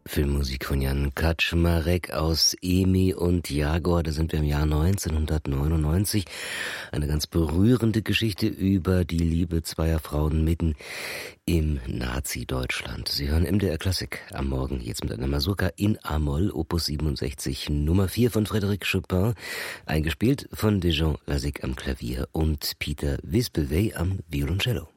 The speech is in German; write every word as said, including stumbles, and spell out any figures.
Filmmusik von Jan Kaczmarek aus Emi und Jagor. Da sind wir im Jahr neunzehnhundertneunundneunzig. Eine ganz berührende Geschichte über die Liebe zweier Frauen mitten im Nazi-Deutschland. Sie hören M D R Klassik am Morgen, jetzt mit einer Mazurka in A-Moll, Opus siebenundsechzig, Nummer vier von Frédéric Chopin, eingespielt von Dejan Lazic am Klavier und Peter Wispelwey am Violoncello.